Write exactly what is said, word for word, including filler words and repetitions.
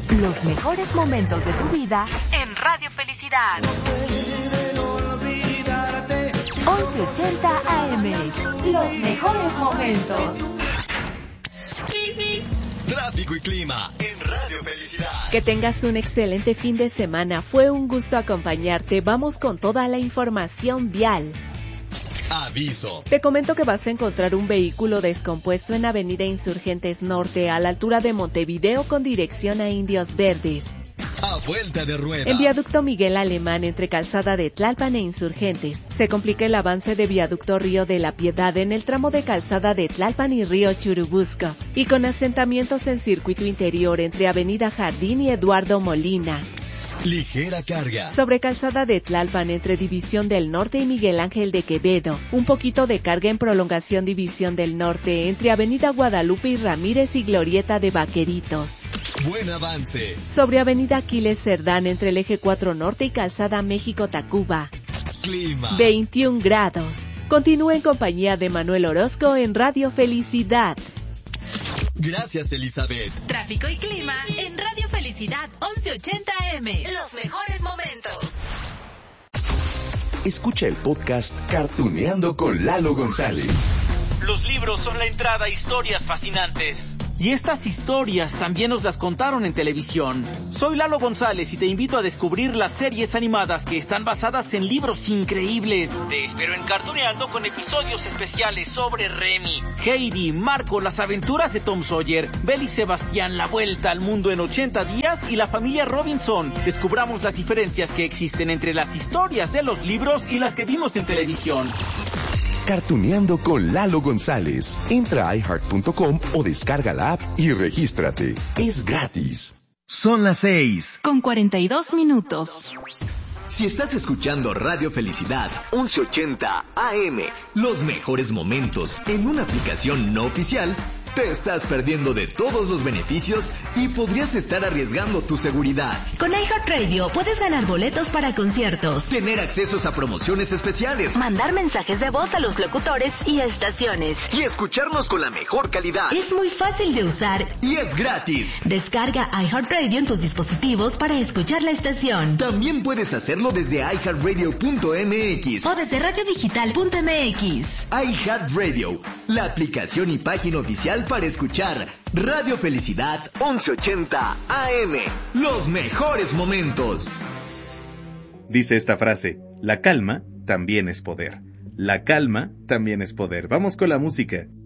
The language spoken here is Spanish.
Los mejores momentos de tu vida en Radio Felicidad. once ochenta A M. Los mejores momentos. Tráfico y clima en Radio Felicidad. Que tengas un excelente fin de semana. Fue un gusto acompañarte. Vamos con toda la información vial. Aviso. Te comento que vas a encontrar un vehículo descompuesto en Avenida Insurgentes Norte a la altura de Montevideo con dirección a Indios Verdes. A vuelta de rueda. En viaducto Miguel Alemán entre Calzada de Tlalpan e Insurgentes. Se complica el avance de viaducto Río de la Piedad en el tramo de Calzada de Tlalpan y Río Churubusco. Y con asentamientos en circuito interior entre Avenida Jardín y Eduardo Molina. Ligera carga. Sobre Calzada de Tlalpan entre División del Norte y Miguel Ángel de Quevedo. Un poquito de carga en prolongación División del Norte entre Avenida Guadalupe y Ramírez y Glorieta de Vaqueritos. Buen avance. Sobre Avenida Aquiles Cerdán entre el Eje cuatro Norte y Calzada México-Tacuba. Clima. veintiún grados. Continúa en compañía de Manuel Orozco en Radio Felicidad. Gracias, Elizabeth. Tráfico y clima en Radio Felicidad once ochenta A M. Los mejores momentos. Escucha el podcast Cartuneando con Lalo González. Los libros son la entrada a historias fascinantes. Y estas historias también nos las contaron en televisión. Soy Lalo González y te invito a descubrir las series animadas que están basadas en libros increíbles. Te espero en Cartuneando con episodios especiales sobre Remy, Heidi, Marco, las aventuras de Tom Sawyer, Belle y Sebastián, la vuelta al mundo en ochenta días y la familia Robinson. Descubramos las diferencias que existen entre las historias de los libros y las que vimos en televisión. Cartuneando con Lalo González. Entra a i heart punto com o descarga la app y regístrate. Es gratis. Son las seis. Con cuarenta y dos minutos. Si estás escuchando Radio Felicidad once ochenta A M, los mejores momentos en una aplicación no oficial, te estás perdiendo de todos los beneficios y podrías estar arriesgando tu seguridad. Con iHeartRadio puedes ganar boletos para conciertos, Tener accesos a promociones especiales mandar mensajes de voz a los locutores y estaciones. y escucharnos con la mejor calidad. Es muy fácil de usar. Y es gratis. Descarga iHeartRadio en tus dispositivos para escuchar la estación. También puedes hacerlo desde i heart radio punto m x O desde radiodigital punto m x. iHeartRadio, la aplicación y página oficial para escuchar Radio Felicidad once ochenta A M. Los mejores momentos. Dice esta frase: la calma también es poder. La calma también es poder. Vamos con la música.